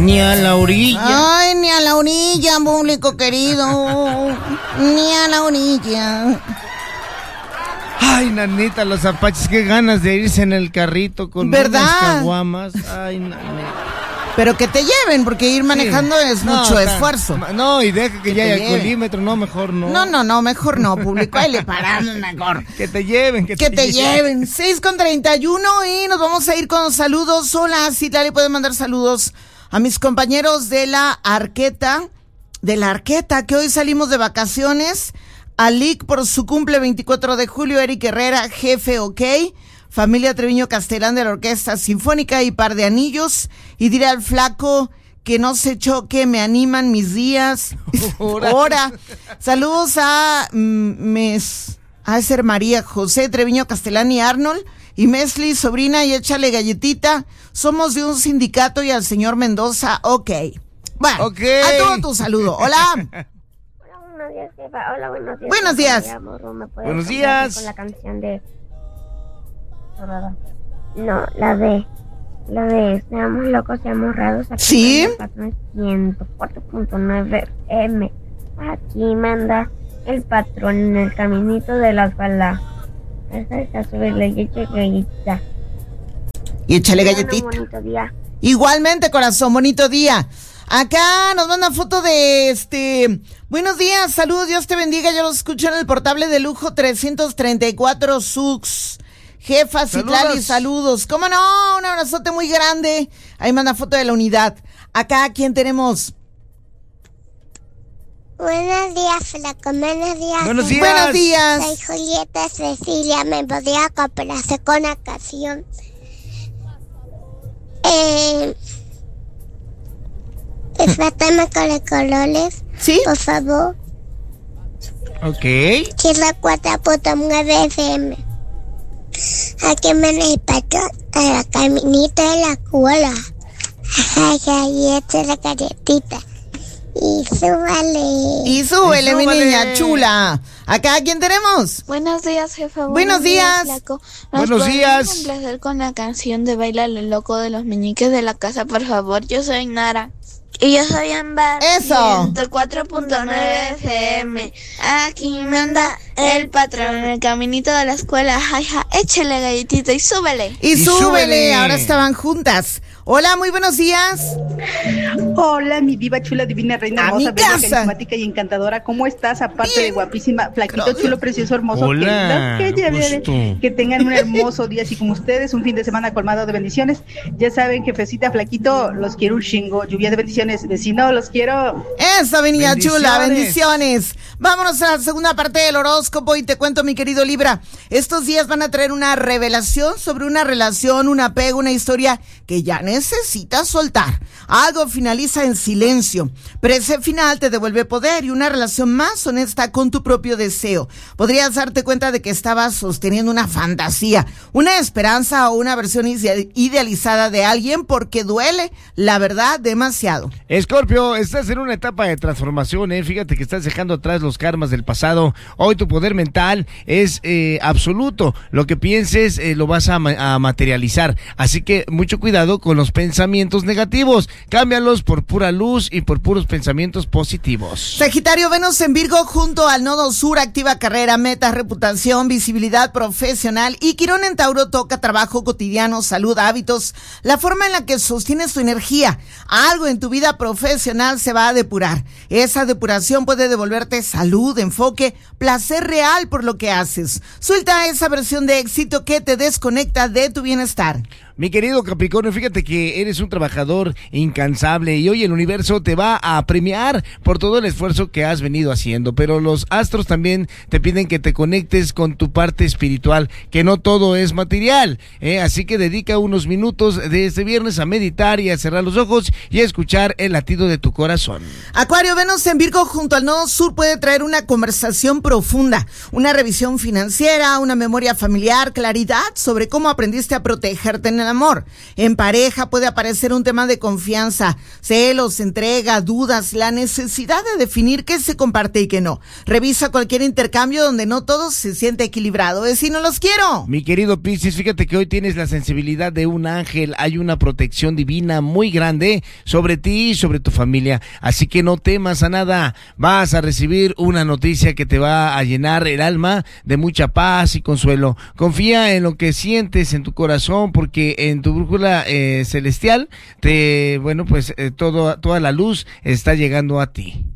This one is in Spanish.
Ni a la orilla. Ay, ni a la orilla, público querido. Ni a la orilla. Ay, nanita, los apaches, qué ganas de irse en el carrito con unas caguamas. Ay, nanita. Pero que te lleven, porque ir manejando es mucho esfuerzo. No, y deja que ya haya colímetro, no, mejor no. No, mejor no, público, ahí le paramos mejor. Que te lleven, que te lleven. 6:31 y nos vamos a ir con saludos. Hola, Citlali, pueden mandar saludos a mis compañeros de la Arqueta, que hoy salimos de vacaciones. A Lick por su cumple 24 de julio, Eric Herrera, jefe, ok. Familia Treviño Castelán de la Orquesta Sinfónica y Par de Anillos. Y diré al flaco que no se choque, me animan mis días. Ahora. Saludos a Ser María, José Treviño Castelán y Arnold. Y Mesli, sobrina, y échale galletita. Somos de un sindicato y al señor Mendoza, ok. Bueno, a todo tu saludo. Hola. Buenos días, jefa. Hola, buenos días. Buenos días. Buenos días. Con la canción de... No, la de Seamos locos, seamos raros. Aquí ¿sí? Patrón 104.9 FM. Aquí manda el patrón en el caminito de la escuela. Esa subirle y eche galletita. Y échale galletita. Un bonito día. Igualmente, corazón, bonito día. Acá nos manda foto de buenos días, saludos, Dios te bendiga, yo los escucho en el portable de lujo 334 Sux. Jefa Citlali, saludos. ¿Cómo no? Un abrazote muy grande. Ahí manda foto de la unidad. Acá, ¿quién tenemos? Buenos días, flaco. Buenos días. Buenos días. Buenos días. Soy Julieta Cecilia. ¿Me podría complacer con una canción? Despertame con los colores. ¿Sí? Por favor. Ok. Chirla 4.9 FM. Aquí me el patrón a la caminita de la escuela. Ay, esta es la galletita. Y súbale, mi niña chula. Acá, ¿quién tenemos? Buenos días, jefa. Buenos días. Flaco. Buenos días. Complacer con la canción de Baila lo loco de los meñiques de la casa, por favor. Yo soy Nara. Y yo soy Ambar. Eso. 4.9 FM. Aquí manda el patrón en el caminito de la escuela. Jaja, échale galletita y súbele. Y súbele. Ahora estaban juntas. Hola, muy buenos días. Hola, mi diva chula, divina, reina hermosa, bella, carismática y encantadora. ¿Cómo estás? Aparte de guapísima, flaquito, chulo, precioso, hermoso. Hola, que tengan un hermoso día así como ustedes, un fin de semana colmado de bendiciones. Ya saben, jefecita, flaquito, los quiero un chingo. Lluvia de bendiciones, vecino, los quiero. Eso, venía chula, bendiciones. Vámonos a la segunda parte del horóscopo y te cuento, mi querido Libra, estos días van a traer una revelación sobre una relación, un apego, una historia que ya necesitas soltar. Algo finaliza en silencio, pero ese final te devuelve poder y una relación más honesta con tu propio deseo. Podrías darte cuenta de que estabas sosteniendo una fantasía, una esperanza o una versión idealizada de alguien porque duele, la verdad, demasiado. Escorpio, estás en una etapa de transformación, fíjate que estás dejando atrás los karmas del pasado. Hoy tu poder mental es absoluto. Lo que pienses lo vas a materializar, así que mucho cuidado con los pensamientos negativos, cámbialos por pura luz y por puros pensamientos positivos. Sagitario, Venus en Virgo junto al nodo sur activa carrera, metas, reputación, visibilidad profesional, y Quirón en Tauro toca trabajo cotidiano, salud, hábitos, la forma en la que sostienes tu energía. Algo en tu vida profesional se va a depurar. Esa depuración puede devolverte salud, enfoque, placer real por lo que haces. Suelta esa versión de éxito que te desconecta de tu bienestar. Mi querido Capricornio, fíjate que eres un trabajador incansable y hoy el universo te va a premiar por todo el esfuerzo que has venido haciendo, pero los astros también te piden que te conectes con tu parte espiritual, que no todo es material, así que dedica unos minutos de este viernes a meditar y a cerrar los ojos y a escuchar el latido de tu corazón. Acuario, Venus en Virgo junto al nodo sur puede traer una conversación profunda, una revisión financiera, una memoria familiar, claridad sobre cómo aprendiste a protegerte en el amor. En pareja puede aparecer un tema de confianza, celos, entrega, dudas, la necesidad de definir qué se comparte y qué no. Revisa cualquier intercambio donde no todo se siente equilibrado. Vecino, los quiero. Mi querido Piscis, fíjate que hoy tienes la sensibilidad de un ángel. Hay una protección divina muy grande sobre ti y sobre tu familia. Así que no temas a nada. Vas a recibir una noticia que te va a llenar el alma de mucha paz y consuelo. Confía en lo que sientes en tu corazón, porque en tu brújula celestial toda la luz está llegando a ti.